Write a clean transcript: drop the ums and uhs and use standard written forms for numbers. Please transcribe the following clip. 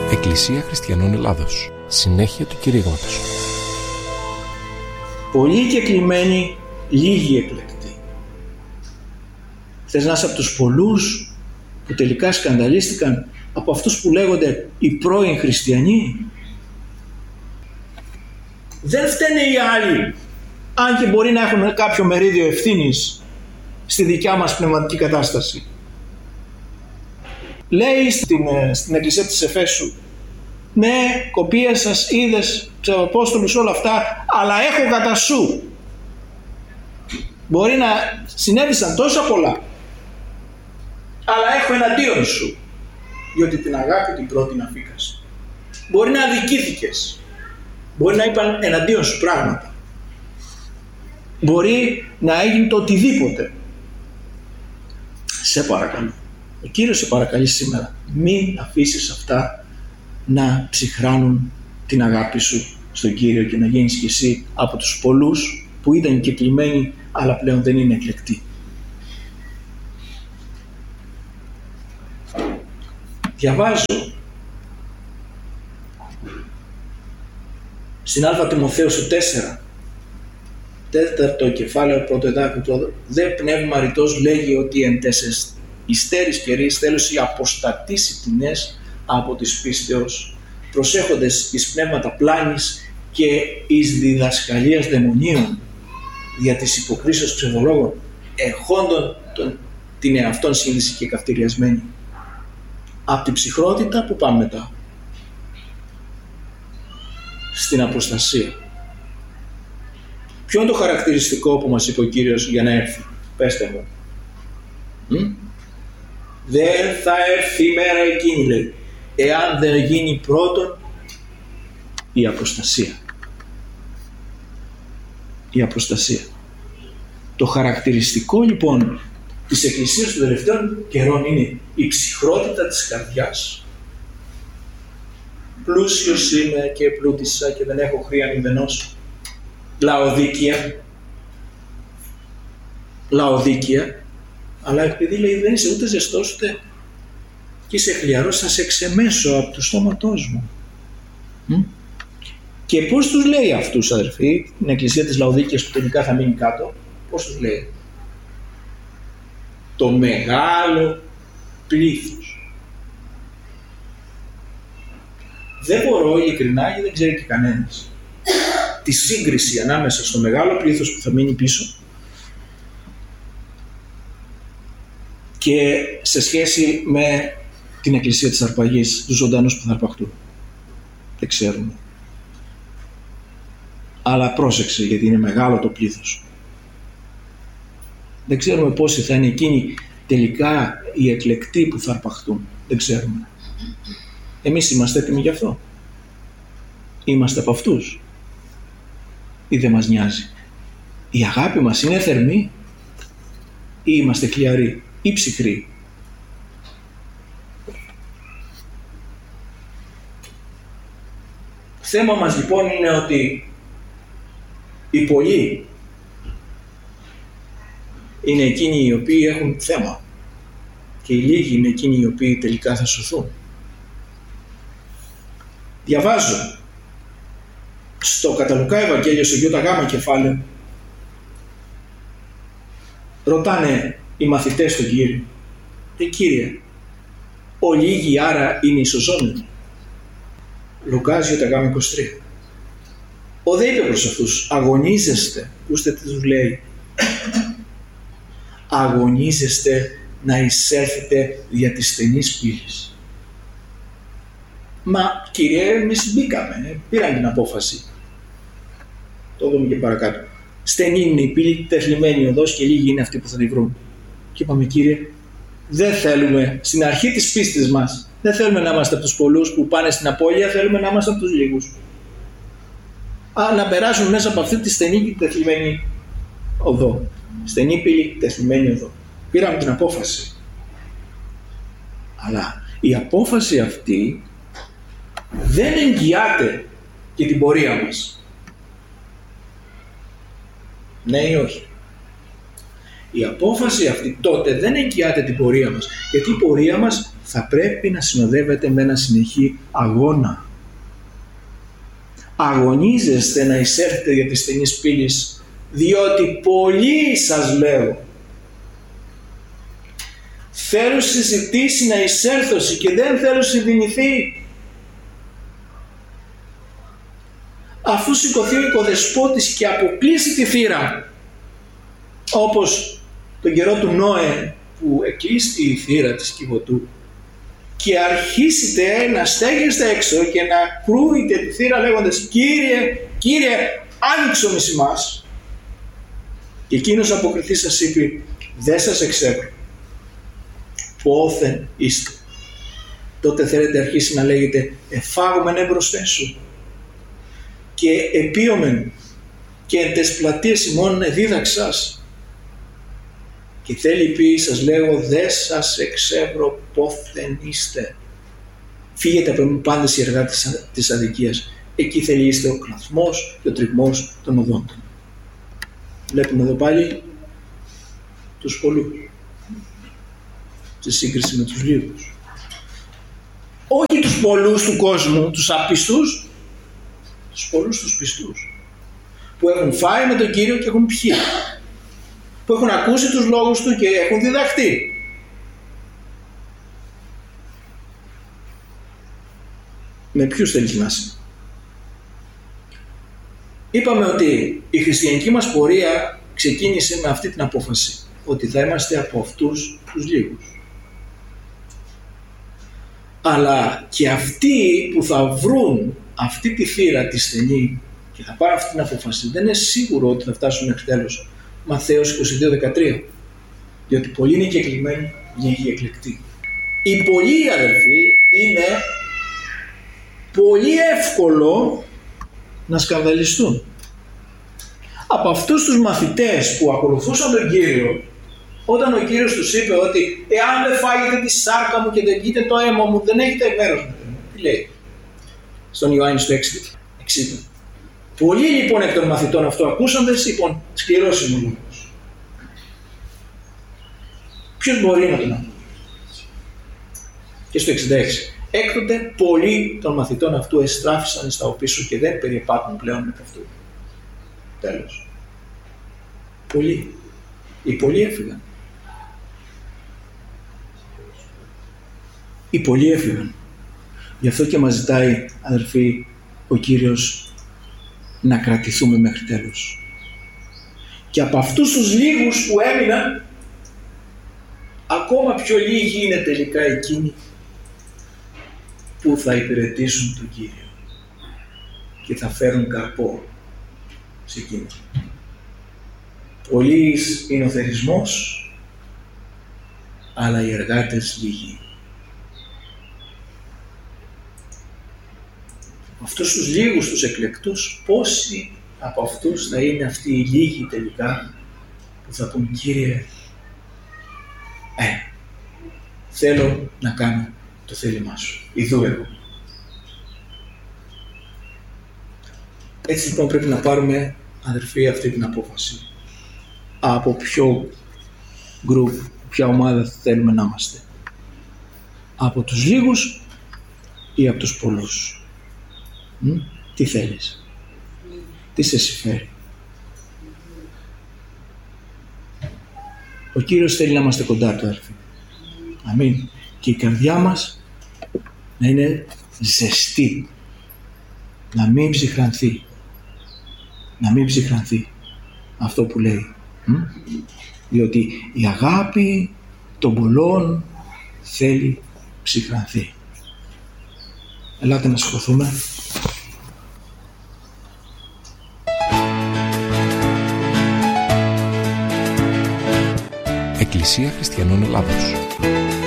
Εκκλησία Χριστιανών Ελλάδος. Συνέχεια του κηρύγματος. Πολλοί κεκλημένοι, λίγοι εκλεκτοί. Θες να είσαι από τους πολλούς που τελικά σκανδαλίστηκαν από αυτούς που λέγονται οι πρώην χριστιανοί? Δεν φταίνε οι άλλοι, αν και μπορεί να έχουν κάποιο μερίδιο ευθύνης στη δικιά μας πνευματική κατάσταση. Λέει στην Εκκλησία της Εφέσου, ναι, κοπίασας, είδες, ψευδαπόστολους, όλα αυτά, αλλά έχω κατά σου. Μπορεί να συνέβησαν τόσα πολλά, αλλά έχω εναντίον σου, διότι την αγάπη την πρώτη να φύγας. Μπορεί να αδικήθηκες, μπορεί να είπαν εναντίον σου πράγματα, μπορεί να έγινε το οτιδήποτε. Σε παρακαλώ, ο Κύριος σε παρακαλεί σήμερα, μην αφήσεις αυτά να ψυχράνουν την αγάπη σου στον Κύριο και να γίνεις κι εσύ από τους πολλούς που ήταν κεκλημένοι αλλά πλέον δεν είναι εκλεκτοί. Διαβάζω στην Α Τιμοθέου στο 4, τέταρτο κεφάλαιο, πρώτο εδάφιο, δε πνεύμα ρητός λέγει ότι εν τέσσερις υστέρης καιρής θέλουσι αποστατήσει τινές από της πίστεως, προσέχοντες εις πνεύματα πλάνης και εις διδασκαλίας δαιμονίων, δια της υποκρίσεως ψευδολόγων, εχόντων την εαυτόν σύνδεση και καυτηριασμένη. Από την ψυχρότητα που πάμε μετά? Στην αποστασία. Ποιο είναι το χαρακτηριστικό που μας είπε ο Κύριος για να έρθει? Πέστε μου. Δεν θα έρθει η μέρα εκείνη, λέει, εάν δεν γίνει πρώτον η αποστασία. Η αποστασία. Το χαρακτηριστικό λοιπόν της Εκκλησίας των τελευταίων καιρών είναι η ψυχρότητα της καρδιάς. Πλούσιος είμαι και πλούτησα και δεν έχω χρία μηδενός. Λαοδίκεια. Αλλά επειδή λέει δεν είσαι ούτε ζεστός ούτε και είσαι χλιαρός, θα σε εξεμέσω από το στόματός μου. Και πώς τους λέει αυτούς, αδερφοί, την Εκκλησία της Λαοδίκειας που τελικά θα μείνει κάτω? Πώς τους λέει? Το μεγάλο πλήθος. Δεν μπορώ ειλικρινά, γιατί δεν ξέρει και κανένας, τη σύγκριση ανάμεσα στο μεγάλο πλήθος που θα μείνει πίσω και σε σχέση με την Εκκλησία της Αρπαγής, τους ζωντανούς που θα αρπαχτούν. Δεν ξέρουμε. Αλλά πρόσεξε, γιατί είναι μεγάλο το πλήθος. Δεν ξέρουμε πόσοι θα είναι εκείνοι τελικά οι εκλεκτοί που θα αρπαχτούν. Δεν ξέρουμε. Εμείς είμαστε έτοιμοι γι' αυτό? Είμαστε από αυτούς? Ή δεν μας νοιάζει? Η αγάπη μας είναι θερμή ή είμαστε χλιαροί ή ψυχροί? Θέμα μας λοιπόν είναι ότι οι πολλοί είναι εκείνοι οι οποίοι έχουν θέμα και οι λίγοι είναι εκείνοι οι οποίοι τελικά θα σωθούν. Διαβάζω στο κατά Λουκά Ευαγγέλιο, στο ΙΓ κεφάλαιο, ρωτάνε οι μαθητές του Κύριου, Κύριε, ο λίγοι άρα είναι ισοζώνοι? Λουκάς ΙΓ 23. Ο δε είπε προς αυτούς, αγωνίζεστε, ακούστε τι τους λέει, αγωνίζεστε να εισέλθετε δια της στενής πύλης. Μα Κύριε, εμείς μπήκαμε, πήραν την απόφαση. Το δούμε και παρακάτω. Στενή είναι η πύλη, τεθλιμμένη οδός και λίγοι είναι αυτοί που θα τη βρουν. Και είπαμε, Κύριε, δεν θέλουμε στην αρχή της πίστης μας, δεν θέλουμε να είμαστε από τους πολλούς που πάνε στην απώλεια, θέλουμε να είμαστε από τους λίγους. Να περάσουν μέσα από αυτή τη στενή και τεθλιμμένη οδό. Στενή πύλη, τεθλιμμένη οδό. Πήραμε την απόφαση. Αλλά η απόφαση αυτή δεν εγγυάται και την πορεία μας. Ναι ή όχι? Η απόφαση αυτή τότε δεν εγγυάται την πορεία μας, γιατί η πορεία μας θα πρέπει να συνοδεύεται με ένα συνεχή αγώνα. Αγωνίζεστε να εισέλθετε για τη στενής πύλης, διότι πολλοί σας λέω θέλουν συζητήσει να εισέλθωση και δεν θέλουν συνδυνηθεί. Αφού σηκωθεί ο οικοδεσπότης και αποκλείσει τη θύρα, όπως τον καιρό του Νόε που εκλείστη η θύρα της κυβωτού, και αρχίσετε να στέγεστε έξω και να κρούετε τη θύρα λέγοντας Κύριε, άνοιξον εις ημάς. Και εκείνος αποκριθεί σας είπε, δεν σας εξέβρω. Πόθεν είστε. Τότε θέλετε αρχίσει να λέγετε, εφάγομεν έμπροσθεν σου. Και επίομεν και εν τες πλατείες ημών εδίδαξας. Και θέλει πει, σας λέγω, δεν σας εξέβρω πόθεν είστε. Φύγετε από εμείς πάντες οι εργάτες της αδικίας. Εκεί θέλει είστε ο κλαθμός και ο τριγμός των οδόντων. Βλέπουμε εδώ πάλι τους πολλούς, σε σύγκριση με τους λίγους. Όχι τους πολλούς του κόσμου, τους απιστούς, τους πολλούς τους πιστούς, που έχουν φάει με τον Κύριο και έχουν πιει, που έχουν ακούσει τους λόγους Του και έχουν διδαχτεί. Με ποιους θέλεις να είσαι? Είπαμε ότι η χριστιανική μας πορεία ξεκίνησε με αυτή την απόφαση, ότι θα είμαστε από αυτούς τους λίγους. Αλλά και αυτοί που θα βρουν αυτή τη θύρα τη στενή και θα πάρουν αυτή την απόφαση, δεν είναι σίγουρο ότι θα φτάσουν μέχρι τέλος. Ματθαίος 22-13. Διότι πολλοί είναι κεκλημένοι, λίγοι εκλεκτοί. Οι πολλοί, αδελφοί, είναι πολύ εύκολο να σκανδαλιστούν. Από αυτούς τους μαθητές που ακολουθούσαν τον Κύριο, όταν ο Κύριος τους είπε ότι εάν δεν φάγετε τη σάρκα μου και δεν πείτε το αίμα μου, δεν έχετε μέρος με μου. Τι λέει στον Ιωάννη στο 6:60. Πολλοί λοιπόν εκ των μαθητών αυτό ακούσαντες είπαν, σκληρός είναι ο λόγος. Ποιος μπορεί να τον ακούσει? Και στο 66. Έκτοτε πολλοί των μαθητών αυτού εστράφησαν στα οπίσω και δεν περιεπάτουν πλέον με αυτού. Τέλος. Πολλοί. Οι πολλοί έφυγαν. Οι πολλοί έφυγαν. Γι' αυτό και μας ζητάει, αδελφοί, ο Κύριος να κρατηθούμε μέχρι τέλος. Και από αυτούς τους λίγους που έμειναν, ακόμα πιο λίγοι είναι τελικά εκείνοι που θα υπηρετήσουν τον Κύριο και θα φέρουν καρπό σε εκείνο. Πολύς είναι ο θερισμός, αλλά οι εργάτες λίγοι. Αυτούς τους λίγους τους εκλεκτούς, πόσοι από αυτούς θα είναι αυτοί οι λίγοι τελικά που θα πούν, Κύριε, θέλω να κάνω το θέλημά σου, ιδού εγώ. Έτσι λοιπόν πρέπει να πάρουμε, αδερφοί, αυτή την απόφαση. Από ποιο γκρουπ, ποια ομάδα θέλουμε να είμαστε. Από τους λίγους ή από τους πολλούς. Τι θέλεις? Τι σε συμφέρει? Ο Κύριος θέλει να είμαστε κοντά Του, αδερφοί. Αμήν. Και η καρδιά μας να είναι ζεστή. Να μην ψυχρανθεί. Να μην ψυχρανθεί αυτό που λέει. Διότι η αγάπη των πολλών θέλει ψυχρανθεί. Ελάτε να σηκωθούμε. Εκκλησία Χριστιανών Ελλάδος.